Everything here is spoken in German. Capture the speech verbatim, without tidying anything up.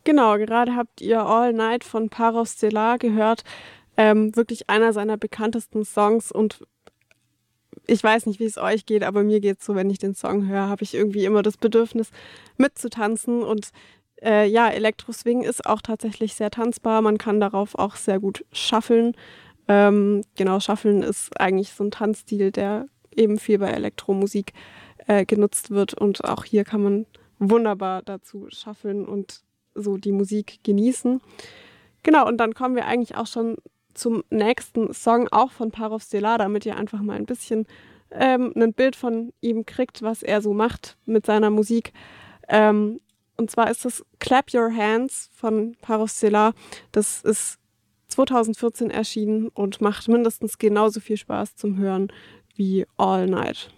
Genau, gerade habt ihr All Night von Paros Stellar gehört. Ähm, wirklich einer seiner bekanntesten Songs und ich weiß nicht, wie es euch geht, aber mir geht es so, wenn ich den Song höre, habe ich irgendwie immer das Bedürfnis mitzutanzen und äh, ja, Elektro-Swing ist auch tatsächlich sehr tanzbar. Man kann darauf auch sehr gut shuffeln. Ähm, genau, Shuffeln ist eigentlich so ein Tanzstil, der eben viel bei Elektromusik äh, genutzt wird und auch hier kann man wunderbar dazu shuffeln und so die Musik genießen. Genau, und dann kommen wir eigentlich auch schon zum nächsten Song, auch von Parov Stellar, damit ihr einfach mal ein bisschen ähm, ein Bild von ihm kriegt, was er so macht mit seiner Musik. Ähm, und zwar ist das Clap Your Hands von Parov Stellar. Das ist zweitausendvierzehn erschienen und macht mindestens genauso viel Spaß zum Hören wie All Night.